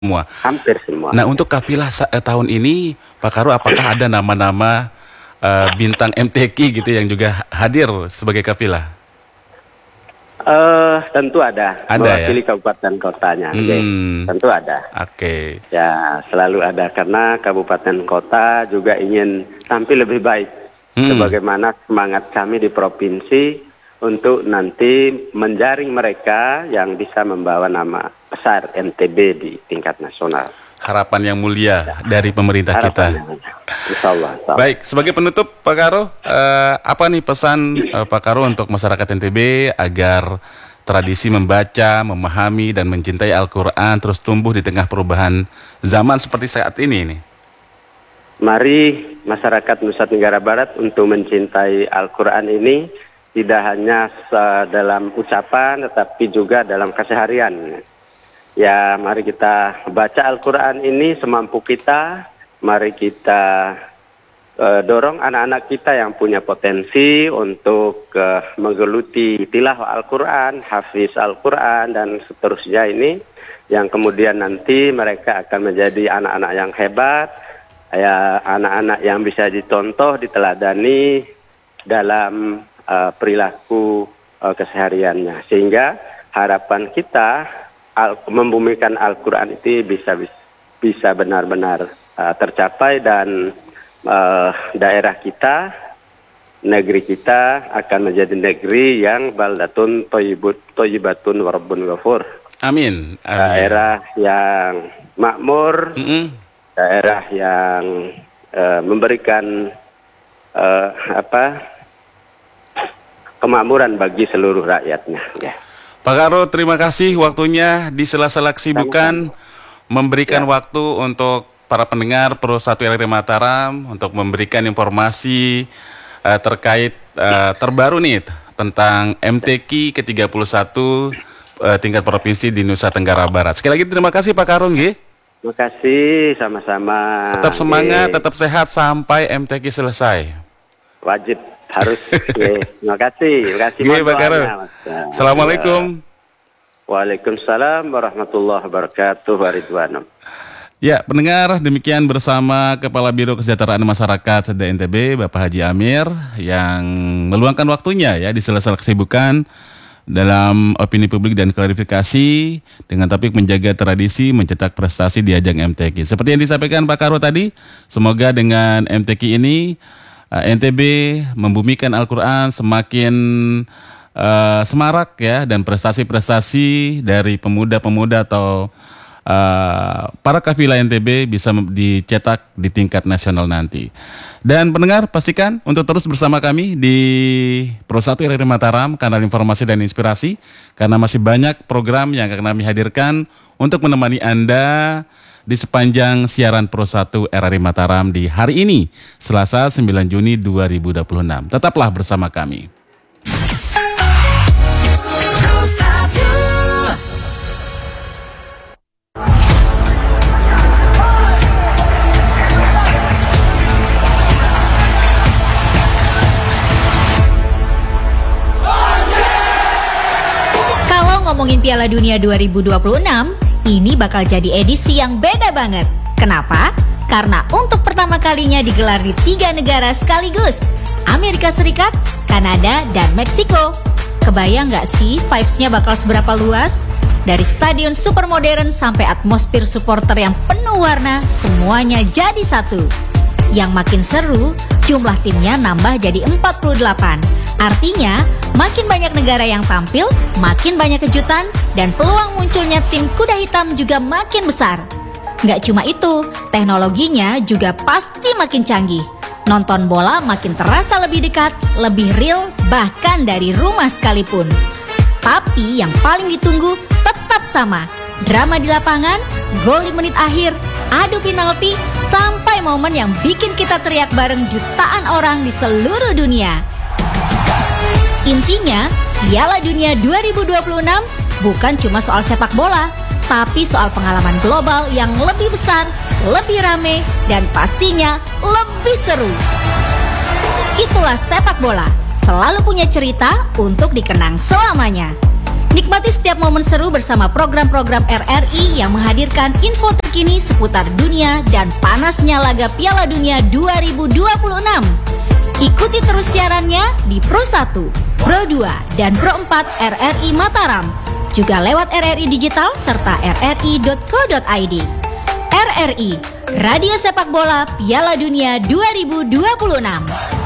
semua. Hampir semua. Nah, untuk kafilah tahun ini, Pak Karo, apakah ada nama-nama bintang MTQ gitu yang juga hadir sebagai kafilah? Tentu ada mewakili kabupaten kotanya. Tentu ada. Oke. Ya, selalu ada karena kabupaten kota juga ingin tampil lebih baik. Sebagaimana semangat kami di provinsi untuk nanti menjaring mereka yang bisa membawa nama besar NTB di tingkat nasional. Harapan yang mulia dari pemerintah kita. Insya Allah. Baik, sebagai penutup Pak Karo, apa nih pesan Pak Karo untuk masyarakat NTB agar tradisi membaca, memahami, dan mencintai Al-Quran terus tumbuh di tengah perubahan zaman seperti saat ini nih? Mari masyarakat Nusa Tenggara Barat untuk mencintai Al-Quran ini tidak hanya dalam ucapan tetapi juga dalam keseharian. Ya, mari kita baca Al-Quran ini semampu kita. Mari kita dorong anak-anak kita yang punya potensi untuk menggeluti tilawah Al-Quran, hafiz Al-Quran, dan seterusnya ini. Yang kemudian nanti mereka akan menjadi anak-anak yang hebat, ya, anak-anak yang bisa dicontoh, diteladani dalam perilaku kesehariannya. Sehingga harapan kita membumikan Al-Quran itu bisa benar-benar tercapai dan daerah kita, negeri kita akan menjadi negeri yang baldatun thayyibatun wa rabbun ghafur. Amin. Daerah yang makmur, daerah yang memberikan kemakmuran bagi seluruh rakyatnya. Ya. Pak Karo, terima kasih waktunya di sela-sela kesibukan memberikan waktu untuk para pendengar Pro 1 RRI Mataram untuk memberikan informasi terkait terbaru nih tentang MTQ ke-31 tingkat provinsi di Nusa Tenggara Barat. Sekali lagi terima kasih Pak Karo nggih. Terima kasih, sama-sama. Tetap semangat, tetap sehat sampai MTQ selesai. Wajib. Harus. Terima kasih. Pak Karo. Assalamualaikum. Waalaikumsalam warahmatullahi wabarakatuh. Waridwanum. Ya, pendengar, demikian bersama Kepala Biro Kesejahteraan Masyarakat Seda NTB, Bapak Haji Amir, yang meluangkan waktunya ya di sela-sela kesibukan dalam opini publik dan klarifikasi dengan topik menjaga tradisi, mencetak prestasi di ajang MTQ. Seperti yang disampaikan Pak Karo tadi, semoga dengan MTQ ini NTB membumikan Al-Quran semakin semarak ya, dan prestasi-prestasi dari pemuda-pemuda atau para kafilah NTB bisa dicetak di tingkat nasional nanti. Dan pendengar, pastikan untuk terus bersama kami di Pro 1 RRI Mataram, kanal informasi dan inspirasi, karena masih banyak program yang akan kami hadirkan untuk menemani Anda di sepanjang siaran Pro 1 RRI Mataram di hari ini, Selasa 9 Juni 2026. Tetaplah bersama kami. Pro 1. Kalau ngomongin Piala Dunia 2026, ini bakal jadi edisi yang beda banget. Kenapa? Karena untuk pertama kalinya digelar di 3 negara sekaligus, Amerika Serikat, Kanada, dan Meksiko. Kebayang nggak sih vibes-nya bakal seberapa luas? Dari stadion super modern sampai atmosfer supporter yang penuh warna, semuanya jadi satu. Yang makin seru, jumlah timnya nambah jadi 48. Artinya, makin banyak negara yang tampil, makin banyak kejutan, dan peluang munculnya tim kuda hitam juga makin besar. Nggak cuma itu, teknologinya juga pasti makin canggih. Nonton bola makin terasa lebih dekat, lebih real, bahkan dari rumah sekalipun. Tapi yang paling ditunggu tetap sama. Drama di lapangan, gol di menit akhir, adu penalti, sampai momen yang bikin kita teriak bareng jutaan orang di seluruh dunia. Intinya, Piala Dunia 2026 bukan cuma soal sepak bola, tapi soal pengalaman global yang lebih besar, lebih rame, dan pastinya lebih seru. Itulah sepak bola, selalu punya cerita untuk dikenang selamanya. Nikmati setiap momen seru bersama program-program RRI yang menghadirkan info terkini seputar dunia dan panasnya laga Piala Dunia 2026. Ikuti terus siarannya di Pro 1, Pro 2, dan Pro 4 RRI Mataram. Juga lewat RRI Digital serta rri.co.id. RRI, Radio Sepak Bola Piala Dunia 2026.